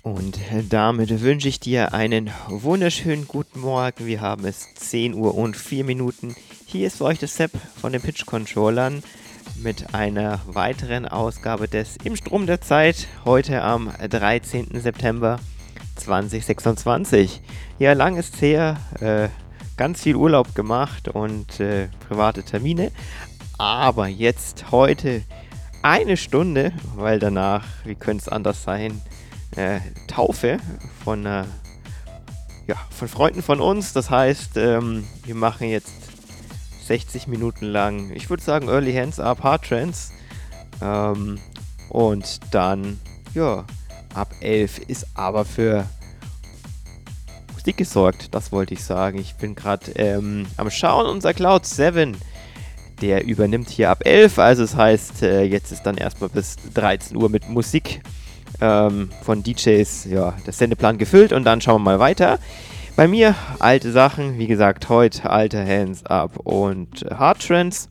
Und damit wünsche ich dir einen wunderschönen guten Morgen. Wir haben es 10 Uhr und 4 Minuten. Hier ist für euch das Sepp von den Pitch Controllern mit einer weiteren Ausgabe des Im Strom der Zeit. Heute am 13. September 2026. Ja, lang ist her. Ganz viel Urlaub gemacht und private Termine. Aber jetzt heute eine Stunde, weil danach, wie könnte es anders sein, Taufe von, von Freunden von uns. Das heißt, wir machen jetzt 60 Minuten lang, ich würde sagen, Early Hands Up Hard Trance. Und dann, ab 11 ist aber für Musik gesorgt, das wollte ich sagen. Ich bin gerade am Schauen, unser Cloud 7, der übernimmt hier ab 11. Also das heißt, jetzt ist dann erstmal bis 13 Uhr mit Musik von DJs, der Sendeplan gefüllt und dann schauen wir mal weiter. Bei mir alte Sachen, wie gesagt, heute alte Hands Up und Hard Trance.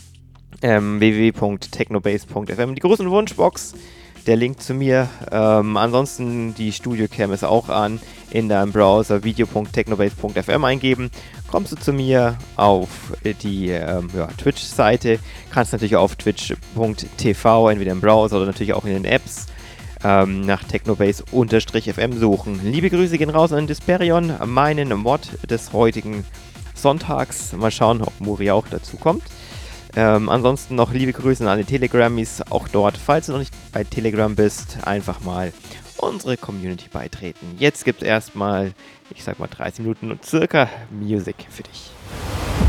www.technobase.fm, die große Wunschbox, der Link zu mir. Ansonsten die Studio-Cam ist auch an. In deinem Browser video.technobase.fm eingeben. Kommst du zu mir auf die Twitch-Seite. Kannst natürlich auf twitch.tv, entweder im Browser oder natürlich auch in den Apps, nach technobase-fm suchen. Liebe Grüße gehen raus an Disperion, meinen Mod des heutigen Sonntags. Mal schauen, ob Muri auch dazu kommt. Ansonsten noch liebe Grüße an alle Telegrammies, auch dort, falls du noch nicht bei Telegram bist, einfach mal unsere Community beitreten. Jetzt gibt es erstmal, 30 Minuten und circa Music für dich.